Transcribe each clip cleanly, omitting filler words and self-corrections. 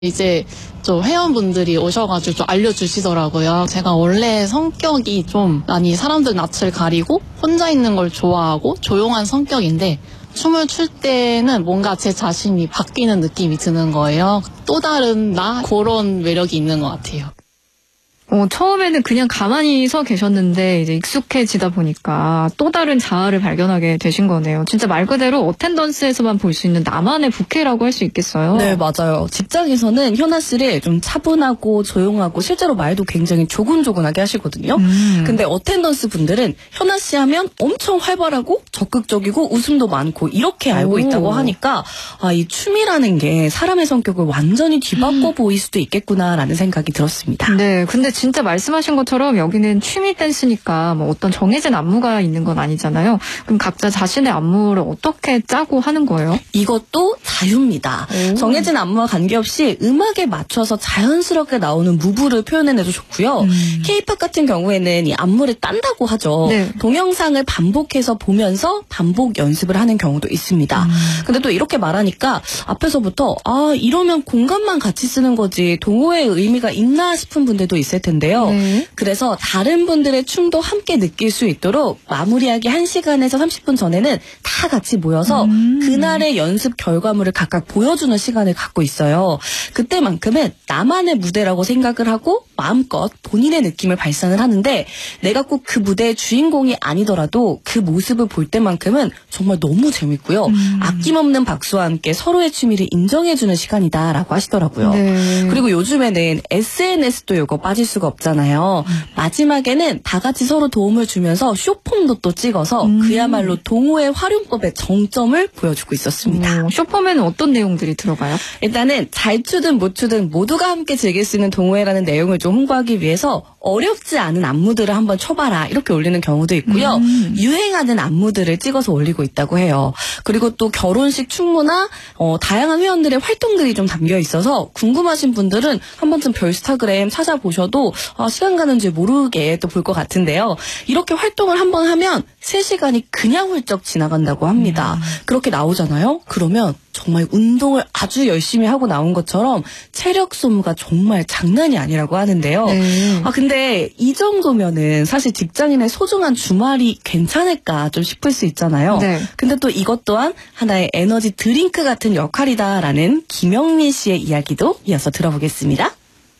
이제 저 회원분들이 오셔가지고 좀 알려주시더라고요. 제가 원래 성격이 좀 많이 사람들 낯을 가리고 혼자 있는 걸 좋아하고 조용한 성격인데 춤을 출 때는 뭔가 제 자신이 바뀌는 느낌이 드는 거예요. 또 다른 나 그런 매력이 있는 것 같아요. 처음에는 그냥 가만히 서 계셨는데 이제 익숙해지다 보니까 또 다른 자아를 발견하게 되신 거네요. 진짜 말 그대로 어텐던스에서만 볼 수 있는 나만의 부캐라고 할 수 있겠어요. 네, 맞아요. 직장에서는 현아 씨를 좀 차분하고 조용하고 실제로 말도 굉장히 조곤조곤하게 하시거든요. 근데 어텐던스 분들은 현아 씨 하면 엄청 활발하고 적극적이고 웃음도 많고 이렇게 알고 있다고 하니까 이 춤이라는 게 사람의 성격을 완전히 뒤바꿔 보일 수도 있겠구나라는 생각이 들었습니다. 네, 근데 진짜 말씀하신 것처럼 여기는 취미 댄스니까 뭐 어떤 정해진 안무가 있는 건 아니잖아요. 그럼 각자 자신의 안무를 어떻게 짜고 하는 거예요? 이것도 자유입니다. 정해진 안무와 관계없이 음악에 맞춰서 자연스럽게 나오는 무브를 표현해내도 좋고요. K-팝 같은 경우에는 이 안무를 딴다고 하죠. 네. 동영상을 반복해서 보면서 반복 연습을 하는 경우도 있습니다. 근데 또 이렇게 말하니까 앞에서부터 이러면 공간만 같이 쓰는 거지 동호회의 의미가 있나 싶은 분들도 있을 텐데요. 네. 그래서 다른 분들의 춤도 함께 느낄 수 있도록 마무리하기 1시간에서 30분 전에는 다 같이 모여서 그날의 연습 결과물을 각각 보여주는 시간을 갖고 있어요. 그때만큼은 나만의 무대라고 생각을 하고 마음껏 본인의 느낌을 발산을 하는데 내가 꼭 그 무대의 주인공이 아니더라도 그 모습을 볼 때만큼은 정말 너무 재밌고요. 아낌없는 박수와 함께 서로의 취미를 인정해주는 시간이다라고 하시더라고요. 네. 그리고 요즘에는 SNS도 이거 빠질 수가 없잖아요. 마지막에는 다 같이 서로 도움을 주면서 쇼폼도 또 찍어서 그야말로 동호회 활용법의 정점을 보여주고 있었습니다. 쇼폼에는 어떤 내용들이 들어가요? 일단은 잘 추든 못 추든 모두가 함께 즐길 수 있는 동호회라는 내용을 좀 홍보하기 위해서 어렵지 않은 안무들을 한번 쳐봐라 이렇게 올리는 경우도 있고요. 유행하는 안무들을 찍어서 올리고 있다고 해요. 그리고 또 결혼식 충무나 다양한 회원들의 활동들이 좀 담겨 있어서 궁금하신 분들은 한 번쯤 별스타그램 찾아보셔도 시간 가는 줄 모르게 또 볼 것 같은데요. 이렇게 활동을 한번 하면 3시간이 그냥 훌쩍 지나간다고 합니다. 그렇게 나오잖아요. 그러면 정말 운동을 아주 열심히 하고 나온 것처럼 체력 소모가 정말 장난이 아니라고 하는데요. 네. 근데 이 정도면은 사실 직장인의 소중한 주말이 괜찮을까 좀 싶을 수 있잖아요. 네. 근데 또 이것 또한 하나의 에너지 드링크 같은 역할이다라는 김영민 씨의 이야기도 이어서 들어보겠습니다.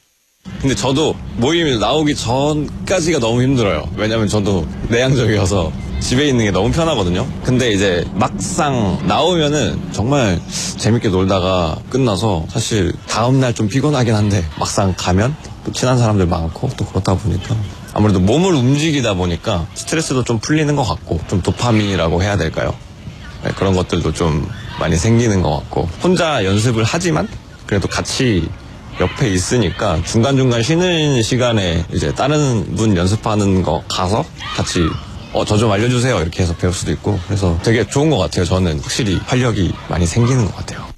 근데 저도 모임 나오기 전까지가 너무 힘들어요. 왜냐면 저도 내향적이어서 집에 있는 게 너무 편하거든요. 근데 이제 막상 나오면은 정말 재밌게 놀다가 끝나서 사실 다음날 좀 피곤하긴 한데 막상 가면 또 친한 사람들 많고 또 그렇다 보니까 아무래도 몸을 움직이다 보니까 스트레스도 좀 풀리는 것 같고 좀 도파민이라고 해야 될까요? 네, 그런 것들도 좀 많이 생기는 것 같고 혼자 연습을 하지만 그래도 같이 옆에 있으니까 중간중간 쉬는 시간에 이제 다른 분 연습하는 거 가서 같이 저 좀 알려주세요 이렇게 해서 배울 수도 있고 그래서 되게 좋은 것 같아요. 저는 확실히 활력이 많이 생기는 것 같아요.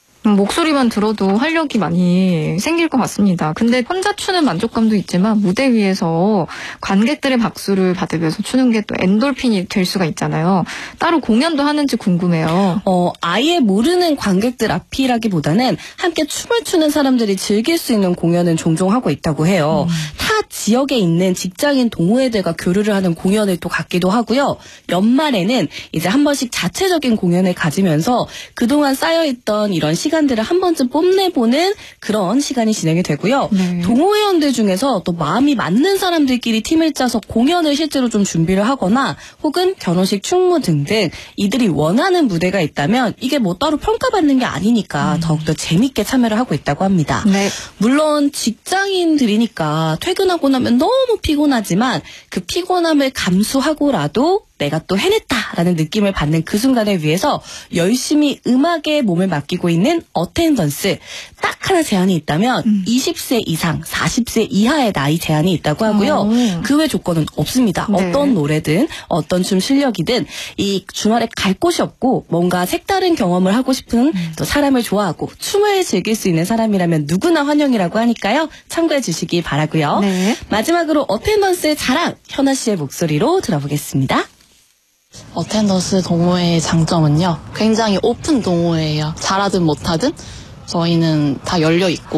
목소리만 들어도 활력이 많이 생길 것 같습니다. 근데 혼자 추는 만족감도 있지만 무대 위에서 관객들의 박수를 받으면서 추는 게 또 엔돌핀이 될 수가 있잖아요. 따로 공연도 하는지 궁금해요. 아예 모르는 관객들 앞이라기보다는 함께 춤을 추는 사람들이 즐길 수 있는 공연은 종종 하고 있다고 해요. 타 지역에 있는 직장인 동호회들과 교류를 하는 공연을 또 갖기도 하고요. 연말에는 이제 한 번씩 자체적인 공연을 가지면서 그동안 쌓여있던 이런 시간들을 한 번쯤 뽐내보는 그런 시간이 진행이 되고요. 네. 동호회원들 중에서 또 마음이 맞는 사람들끼리 팀을 짜서 공연을 실제로 좀 준비를 하거나 혹은 결혼식 충무 등등 이들이 원하는 무대가 있다면 이게 뭐 따로 평가받는 게 아니니까 더욱더 재밌게 참여를 하고 있다고 합니다. 네. 물론 직장인들이니까 퇴근하고 나면 너무 피곤하지만 그 피곤함을 감수하고라도 내가 또 해냈다라는 느낌을 받는 그 순간을 위해서 열심히 음악에 몸을 맡기고 있는 어텐던스. 딱 하나 제한이 있다면 20세 이상, 40세 이하의 나이 제한이 있다고 하고요. 그 외 조건은 없습니다. 네. 어떤 노래든 어떤 춤 실력이든 이 주말에 갈 곳이 없고 뭔가 색다른 경험을 하고 싶은 또 사람을 좋아하고 춤을 즐길 수 있는 사람이라면 누구나 환영이라고 하니까요. 참고해 주시기 바라고요. 네. 마지막으로 어텐던스의 자랑 현아 씨의 목소리로 들어보겠습니다. 어텐던스 동호회의 장점은요. 굉장히 오픈 동호회예요. 잘하든 못하든 저희는 다 열려 있고